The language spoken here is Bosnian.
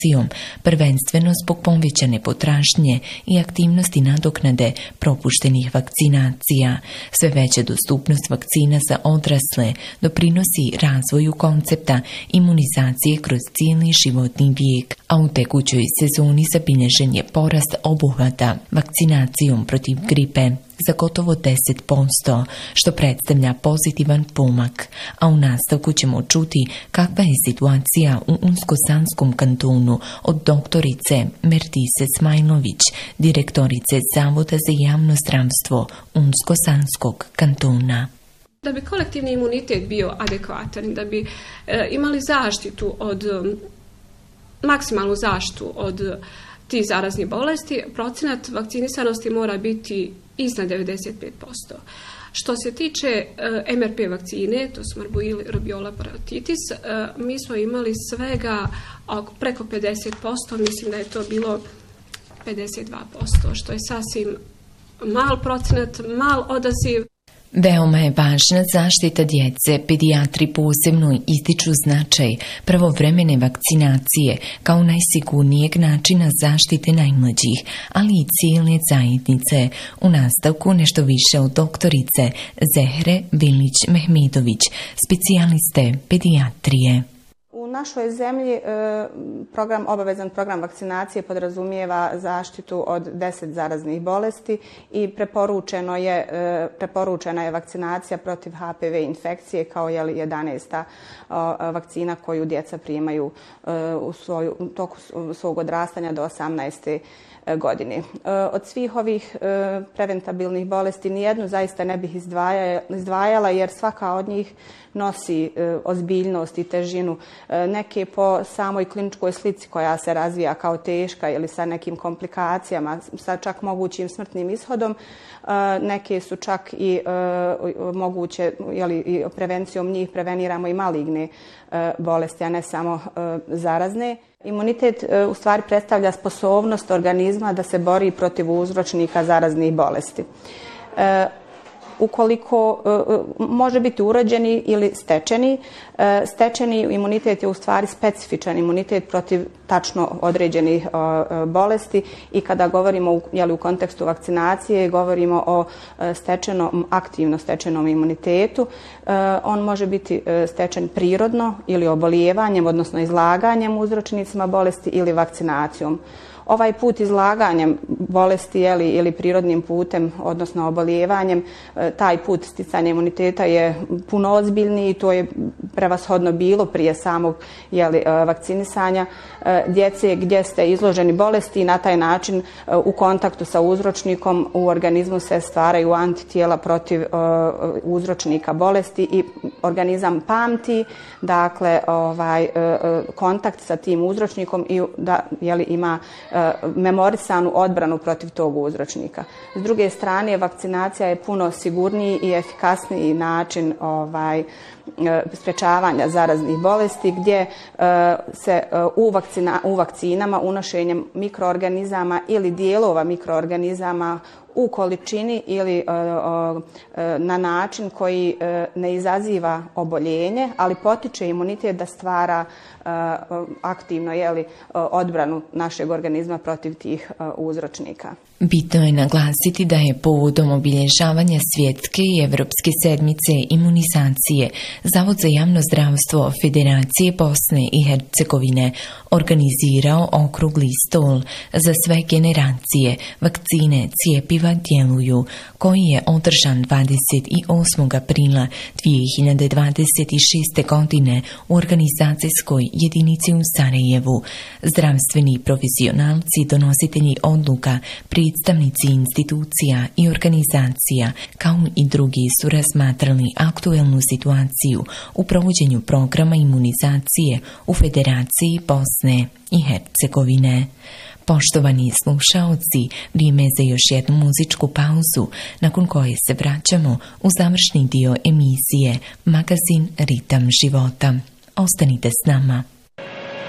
reakcijom, prvenstveno zbog povećane potražnje i aktivnosti nadoknade propuštenih vakcinacija. Sve veća dostupnost vakcina za odrasle doprinosi razvoju koncepta imunizacije kroz cijeli životni vijek, a u tekućoj sezoni zabilježen je porast obuhvata vakcinacijom protiv gripe za gotovo 10%, što predstavlja pozitivan pomak, a u nastavku ćemo čuti kakva je situacija u Unsko-Sanskom kantonu od doktorice Merdise Smajlović, direktorice Zavoda za javno zdravstvo Unsko-Sanskog kantona. Da bi kolektivni imunitet bio adekvatan, da bi imali zaštitu od, maksimalnu zaštitu od tih zaraznih bolesti, procenat vakcinisanosti mora biti iznad 95%. Što se tiče MRP vakcine, to su Marbuil, Rubiola, parotitis, mi smo imali svega preko 50%, mislim da je to bilo 52%, što je sasvim mal procenat, mal odaziv. Veoma je važna zaštita djece. Pedijatri posebno ističu značaj pravovremene vakcinacije kao najsigurnijeg načina zaštite najmlađih, ali i cijele zajednice. U nastavku nešto više od doktorice Zehre Bilić-Mehmedović, specijaliste pedijatrije. U našoj zemlji obavezan program vakcinacije podrazumijeva zaštitu od 10 zaraznih bolesti i preporučena je vakcinacija protiv HPV infekcije kao 11. vakcina koju djeca primaju u toku svog odrastanja do 18. godine. Od svih ovih preventabilnih bolesti nijednu zaista ne bih izdvajala jer svaka od njih nosi ozbiljnost i težinu. Neke po samoj kliničkoj slici koja se razvija kao teška ili sa nekim komplikacijama, sa čak mogućim smrtnim ishodom, neke su čak i moguće, i prevencijom njih preveniramo i maligne bolesti, a ne samo zarazne. Imunitet u stvari predstavlja sposobnost organizma da se bori protiv uzročnika zaraznih bolesti. Ukoliko može biti urođeni ili stečeni, stečeni imunitet je u stvari specifičan imunitet protiv tačno određenih bolesti i kada govorimo u kontekstu vakcinacije, govorimo o aktivno stečenom imunitetu. On može biti stečen prirodno ili obolijevanjem, odnosno izlaganjem uzročnicima bolesti ili vakcinacijom. Ovaj put izlaganjem bolesti ili prirodnim putem, odnosno obolijevanjem, taj put sticanja imuniteta je puno ozbiljniji i to je prevashodno bilo prije samog vakcinisanja djece gdje ste izloženi bolesti i na taj način u kontaktu sa uzročnikom u organizmu se stvaraju antitijela protiv uzročnika bolesti i organizam pamti, dakle, kontakt sa tim uzročnikom i da ima memorisanu odbranu protiv tog uzročnika. S druge strane, vakcinacija je puno sigurniji i efikasniji način sprečavanja zaraznih bolesti gdje se u vakcinama unošenjem mikroorganizama ili dijelova mikroorganizama u količini ili na način koji ne izaziva oboljenje, ali potiče imunitet da stvara aktivno odbranu našeg organizma protiv tih uzročnika. Bitno je naglasiti da je povodom obilježavanja svjetske i evropske sedmice imunizacije Zavod za javno zdravstvo Federacije Bosne i Hercegovine organizirao okrugli stol za sve generacije vakcine cijepiva djeluju, koji je održan 28. aprila 2026. godine u organizacijskoj jedinici u Sarajevu. Zdravstveni profesionalci, donositelji odluka, predstavnici institucija i organizacija, kao i drugi su razmatrali aktuelnu situaciju u provođenju programa imunizacije u Federaciji Bosne i Hercegovine. Poštovani slušaoci, vrijeme je za još jednu muzičku pauzu, nakon koje se vraćamo u završni dio emisije Magazin Ritam života. Ostanite s nama.